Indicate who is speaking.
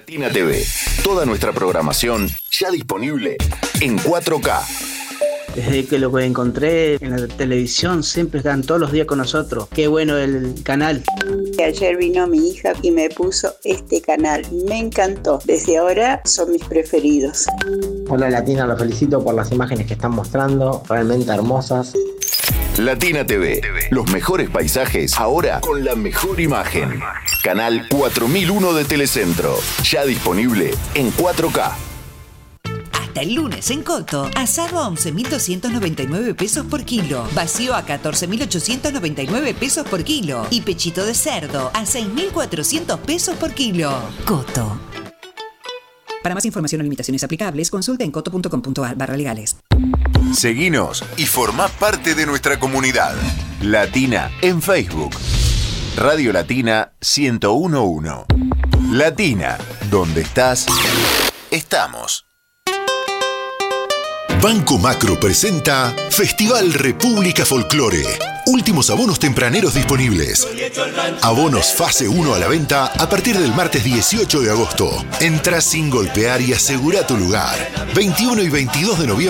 Speaker 1: Latina TV. Toda nuestra programación ya disponible en 4K.
Speaker 2: Desde que lo encontré en la televisión, siempre están todos los días con nosotros. Qué bueno el canal.
Speaker 3: Ayer vino mi hija y me puso este canal. Me encantó. Desde ahora son mis preferidos.
Speaker 4: Hola Latina, los felicito por las imágenes que están mostrando. Realmente hermosas.
Speaker 1: Latina TV. Los mejores paisajes ahora con la mejor imagen. Canal 4001 de Telecentro. Ya disponible en 4K.
Speaker 5: Hasta el lunes en Coto, asado a 11.299 pesos por kilo, vacío a 14.899 pesos por kilo y pechito de cerdo a 6.400 pesos por kilo. Coto. Para más información o limitaciones aplicables, consulta en coto.com.ar/legales.
Speaker 1: Seguinos y formá parte de nuestra comunidad. Latina en Facebook. Radio Latina 1011. Latina, donde estás, estamos.
Speaker 6: Banco Macro presenta Festival República Folclore. Últimos abonos tempraneros disponibles. Abonos fase 1 a la venta a partir del martes 18 de agosto. Entrá sin golpear y asegura tu lugar. 21 y 22 de noviembre.